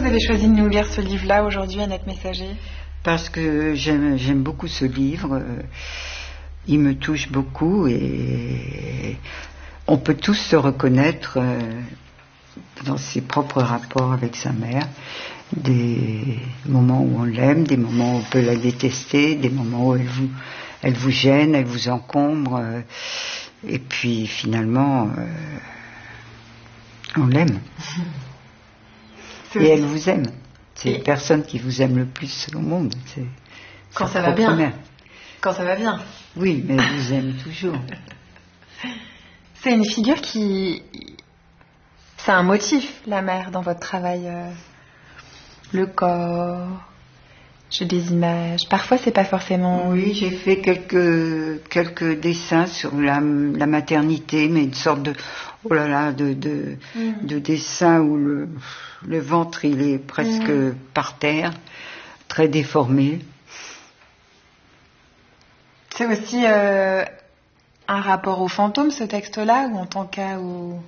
vous avez choisi de nous lire ce livre-là aujourd'hui, Annette Messager? Parce que j'aime beaucoup ce livre. Il me touche beaucoup et on peut tous se reconnaître dans ses propres rapports avec sa mère. Des moments où on l'aime, des moments où on peut la détester, des moments où elle vous gêne, elle vous encombre. Et puis finalement, on l'aime. Et elle vous aime. C'est la personne qui vous aime le plus au monde. Quand ça va bien. Mère. Quand ça va bien. Oui, mais elle vous aime toujours. C'est une figure qui... C'est un motif, la mère, dans votre travail. Le corps, des images. Parfois, c'est pas forcément... Oui, j'ai fait quelques dessins sur la maternité, mais une sorte de... Oh là là, de dessin où le ventre, il est presque par terre, très déformé. C'est aussi un rapport au fantôme, ce texte-là, ou en tant cas au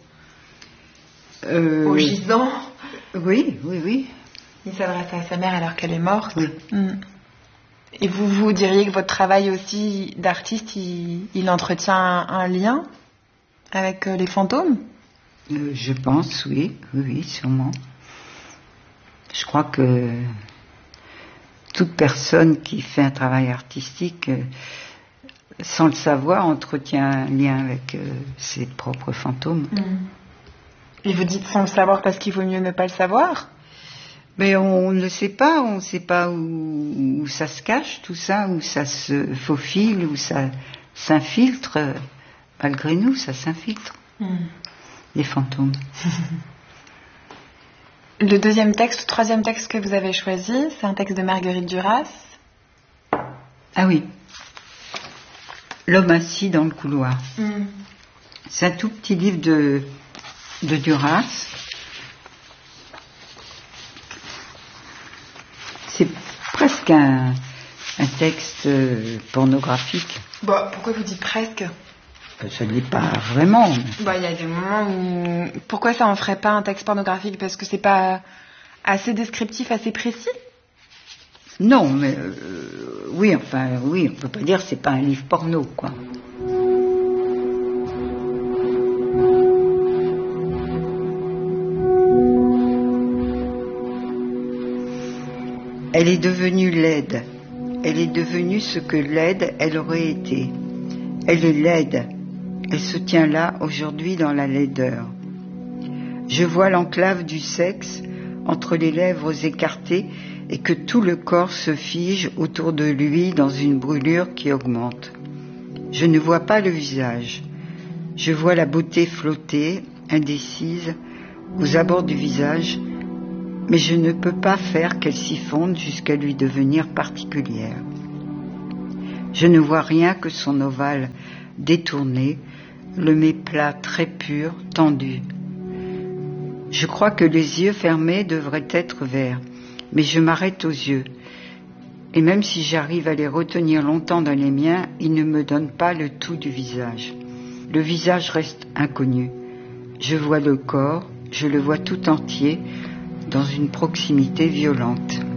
gisant? Oui. Il s'adresse à sa mère alors qu'elle est morte. Oui. Et vous diriez que votre travail aussi d'artiste, il entretient un lien avec les fantômes? Je pense, oui, sûrement. Je crois que toute personne qui fait un travail artistique, sans le savoir, entretient un lien avec ses propres fantômes. Et vous dites sans le savoir parce qu'il vaut mieux ne pas le savoir? Mais on ne le sait pas, on ne sait pas où ça se cache, tout ça, où ça se faufile, où ça s'infiltre. Malgré nous, ça s'infiltre. Les fantômes. Le troisième texte que vous avez choisi, c'est un texte de Marguerite Duras. Ah oui. L'homme assis dans le couloir. C'est un tout petit livre de Duras. C'est presque un texte pornographique. Pourquoi vous dites presque? Ça ne l'est pas vraiment. Il y a des moments où... Pourquoi ça en ferait pas un texte pornographique? Parce que c'est pas assez descriptif, assez précis? Non, mais oui, on peut pas dire que c'est pas un livre porno, quoi. Elle est devenue laide. Elle est devenue ce que laide elle aurait été. Elle est laide. Elle se tient là, aujourd'hui, dans la laideur. Je vois l'enclave du sexe entre les lèvres écartées et que tout le corps se fige autour de lui dans une brûlure qui augmente. Je ne vois pas le visage. Je vois la beauté flotter, indécise, aux abords du visage, mais je ne peux pas faire qu'elle s'y fonde jusqu'à lui devenir particulière. Je ne vois rien que son ovale détourné, le méplat très pur, tendu. Je crois que les yeux fermés devraient être verts, mais je m'arrête aux yeux. Et même si j'arrive à les retenir longtemps dans les miens, ils ne me donnent pas le tout du visage. Le visage reste inconnu. Je vois le corps, je le vois tout entier, dans une proximité violente.